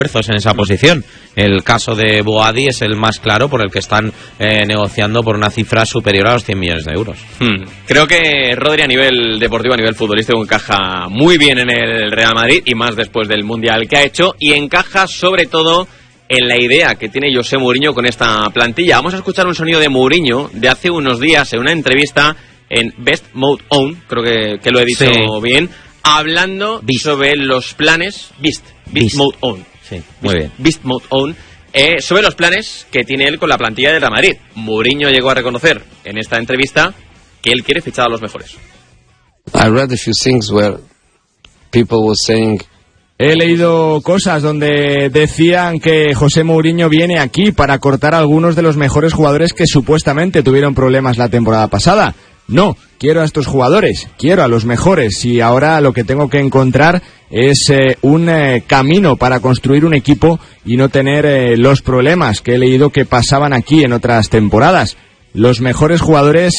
en esa posición. El caso de Boadi es el más claro, por el que están negociando por una cifra superior a los 100 millones de euros. Creo que Rodri a nivel deportivo, a nivel futbolístico, encaja muy bien en el Real Madrid, y más después del Mundial que ha hecho, y encaja sobre todo en la idea que tiene José Mourinho con esta plantilla. Vamos a escuchar un sonido de Mourinho de hace unos días en una entrevista en Best Mode On, creo que lo he dicho bien, hablando sobre los planes Beast Mode On. Sí, muy bien. Beast Mode On, sobre los planes que tiene él con la plantilla del Real Madrid. Mourinho llegó a reconocer en esta entrevista que él quiere fichar a los mejores. I read a few things where people were saying. He leído cosas donde decían que José Mourinho viene aquí para cortar a algunos de los mejores jugadores que supuestamente tuvieron problemas la temporada pasada. No, quiero a estos jugadores, quiero a los mejores, y ahora lo que tengo que encontrar es un camino para construir un equipo y no tener los problemas que he leído que pasaban aquí en otras temporadas. Los mejores jugadores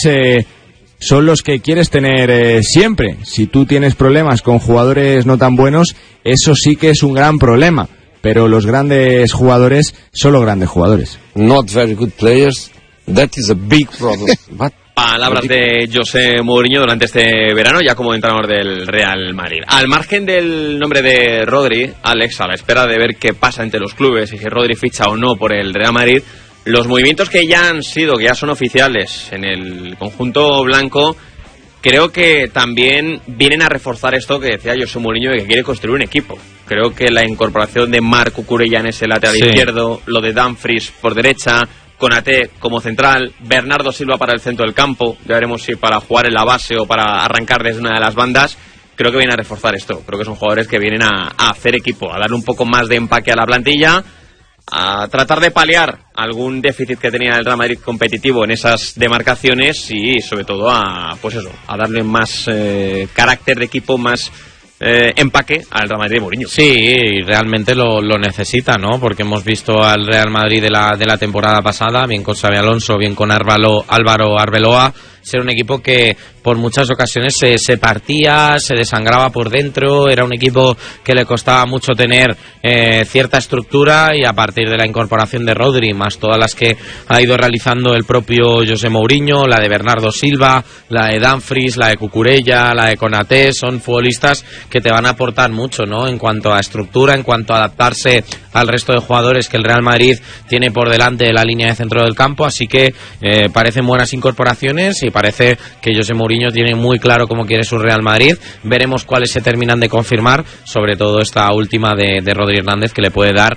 son los que quieres tener siempre. Si tú tienes problemas con jugadores no tan buenos, eso sí que es un gran problema, pero los grandes jugadores son los grandes jugadores. Not very good players, that is a big problem. But palabras de José Mourinho durante este verano, ya como entrenador del Real Madrid. Al margen del nombre de Rodri, Alex, a la espera de ver qué pasa entre los clubes y si Rodri ficha o no por el Real Madrid, los movimientos que ya son oficiales en el conjunto blanco, creo que también vienen a reforzar esto que decía José Mourinho, de que quiere construir un equipo. Creo que la incorporación de Marc Cucurella en ese lateral izquierdo, lo de Dumfries por derecha, Konaté como central, Bernardo Silva para el centro del campo, ya veremos si para jugar en la base o para arrancar desde una de las bandas, creo que vienen a reforzar esto. Creo que son jugadores que vienen a hacer equipo, a darle un poco más de empaque a la plantilla, a tratar de paliar algún déficit que tenía el Real Madrid competitivo en esas demarcaciones y sobre todo a darle más carácter de equipo, más empaque al Real Madrid de Mourinho. Sí, realmente lo necesita, ¿no? Porque hemos visto al Real Madrid de la temporada pasada, bien con Xabi Alonso, bien con Álvaro Arbeloa, ser un equipo que por muchas ocasiones se partía, se desangraba por dentro, era un equipo que le costaba mucho tener cierta estructura, y a partir de la incorporación de Rodri, más todas las que ha ido realizando el propio José Mourinho, la de Bernardo Silva, la de Dumfries, la de Cucurella, la de Konaté, son futbolistas que te van a aportar mucho, ¿no? En cuanto a estructura, en cuanto a adaptarse al resto de jugadores que el Real Madrid tiene por delante de la línea de centro del campo, así que parecen buenas incorporaciones y parece que José Mourinho tiene muy claro cómo quiere su Real Madrid. Veremos cuáles se terminan de confirmar, sobre todo esta última de Rodri Hernández, que le puede dar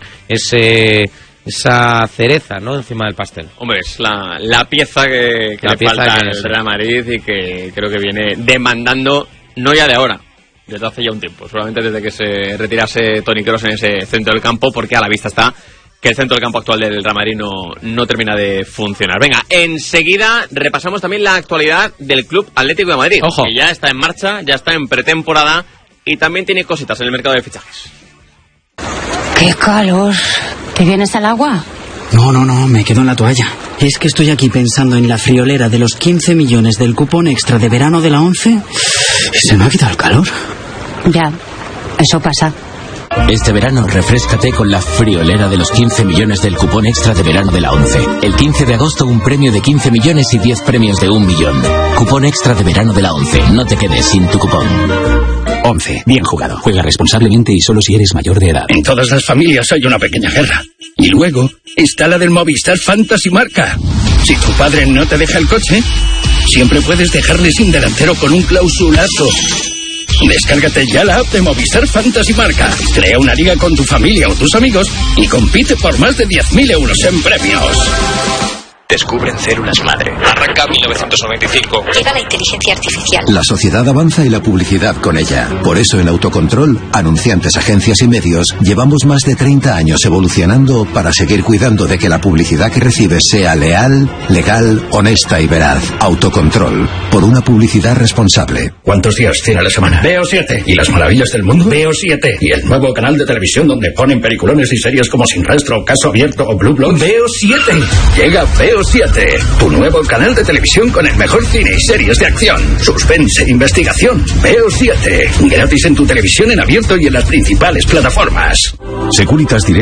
esa cereza, ¿no?, encima del pastel. Hombre, es la pieza que le falta al Real Madrid y que creo que viene demandando, no ya de ahora, desde hace ya un tiempo, solamente desde que se retirase Toni Kroos en ese centro del campo, porque a la vista está que el centro del campo actual del Real Madrid no termina de funcionar. Venga, enseguida repasamos también la actualidad del Club Atlético de Madrid. Ojo, que ya está en marcha, ya está en pretemporada y también tiene cositas en el mercado de fichajes. ¡Qué calor! ¿Te vienes al agua? No, me quedo en la toalla. Es que estoy aquí pensando en la friolera de los 15 millones del cupón extra de verano de la 11 y se me ha quitado el calor. Ya, eso pasa. Este verano refréscate con la friolera de los 15 millones del cupón extra de verano de la 11. El 15 de agosto un premio de 15 millones y 10 premios de 1 millón. Cupón extra de verano de la 11. No te quedes sin tu cupón. 11. Bien jugado. Juega responsablemente y solo si eres mayor de edad. En todas las familias hay una pequeña guerra. Y luego está la del Movistar Fantasy Marca. Si tu padre no te deja el coche, siempre puedes dejarle sin delantero con un clausulazo. Descárgate ya la app de Movistar Fantasy Marca. Crea una liga con tu familia o tus amigos y compite por más de 10.000 euros en premios. Descubren células madre. Arranca 1995. Llega la inteligencia artificial. La sociedad avanza y la publicidad con ella. Por eso en Autocontrol, anunciantes, agencias y medios, llevamos más de 30 años evolucionando para seguir cuidando de que la publicidad que recibes sea leal, legal, honesta y veraz. Autocontrol. Por una publicidad responsable. ¿Cuántos días tiene la semana? Veo 7. ¿Y las maravillas del mundo? Veo 7. ¿Y el nuevo canal de televisión donde ponen peliculones y series como Sin Rastro, Caso Abierto o Blue Bloods? Veo 7. Llega Veo 7, tu nuevo canal de televisión con el mejor cine y series de acción, suspense, investigación. Veo 7, gratis en tu televisión en abierto y en las principales plataformas. Securitas Direct